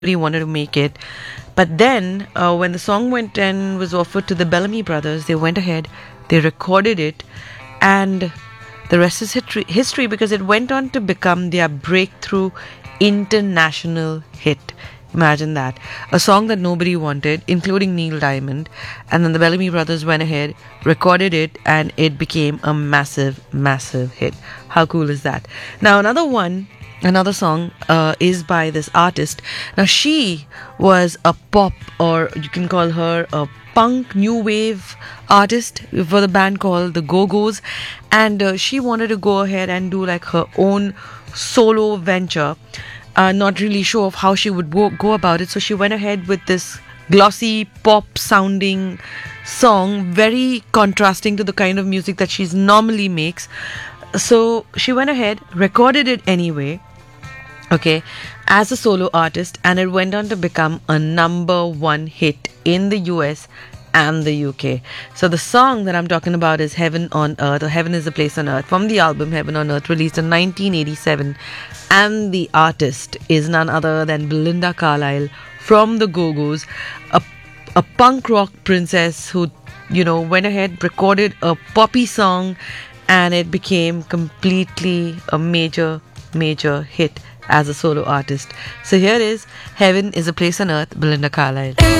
nobody wanted to make it. But then, when the song went and was offered to the Bellamy brothers, they went ahead, they recorded it, and the rest is history because it went on to become their breakthrough international hit. Imagine that. A song that nobody wanted, including Neil Diamond. And then the Bellamy brothers went ahead, recorded it, and it became a massive, massive hit. How cool is that? Now, another song is by this artist. Now, she was a pop, or you can call her a punk new wave artist for the band called the Go-Go's. And she wanted to go ahead and do like her own solo venture. Not really sure of how she would go about it. So she went ahead with this glossy pop sounding song, very contrasting to the kind of music that she normally makes. So she went ahead, recorded it anyway, okay, as a solo artist, and it went on to become a number one hit in the US and the UK. So the song that I'm talking about is Heaven on Earth, or Heaven is a Place on Earth, from the album Heaven on Earth, released in 1987. And the artist is none other than Belinda Carlisle from the Go-Go's, a punk rock princess who, went ahead, recorded a poppy song, and it became completely a major, major hit as a solo artist. So here is Heaven is a Place on Earth, Belinda Carlisle.